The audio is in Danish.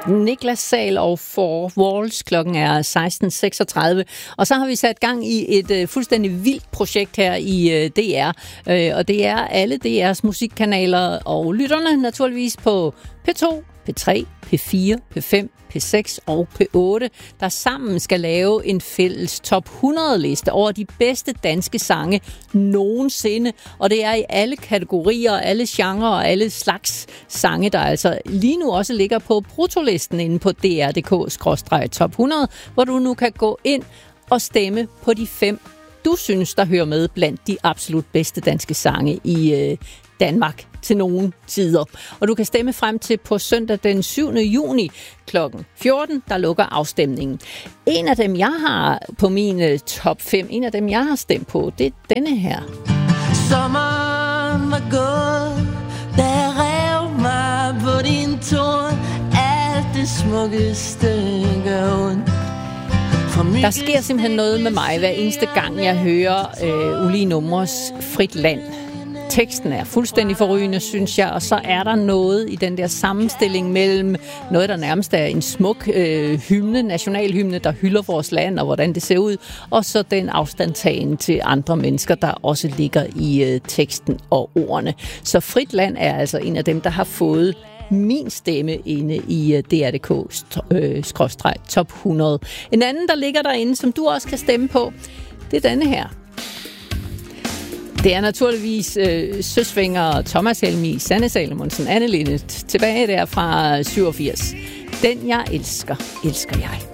Niklas Sahl og Four Walls. Klokken er 16.36. Og så har vi sat gang i et fuldstændig vildt projekt her i DR. Og det er alle DR's musikkanaler og lytterne naturligvis på P2, P3, P4, P5, P6 og P8, der sammen skal lave en fælles top 100-liste over de bedste danske sange nogensinde. Og det er i alle kategorier, alle genrer og alle slags sange, der altså lige nu også ligger på bruttolisten inde på dr.dk/top 100, hvor du nu kan gå ind og stemme på de 5, du synes, der hører med blandt de absolut bedste danske sange i Danmark til nogle tider. Og du kan stemme frem til på søndag den 7. juni kl. 14, der lukker afstemningen. En af dem, jeg har på min top 5, en af dem, jeg har stemt på, det er denne her. Sommeren var gået, da jeg rev mig på din torn. Alt det smukkeste gør ondt. Der sker simpelthen noget med mig, hver eneste gang jeg hører Ulige Numres Frit Land. Teksten er fuldstændig forrygende, synes jeg, og så er der noget i den der sammenstilling mellem noget, der nærmest er en smuk hymne, nationalhymne, der hylder vores land og hvordan det ser ud, og så den afstandtagen til andre mennesker, der også ligger i teksten og ordene. Så Frit Land er altså en af dem, der har fået min stemme inde i dr.dk/top 100. En anden, der ligger derinde, som du også kan stemme på, det er denne her. Det er naturligvis Søsvinger, Thomas Helmig, Sanne Salomonsen, Anne Linnet, tilbage der fra 87. Den jeg elsker, elsker jeg.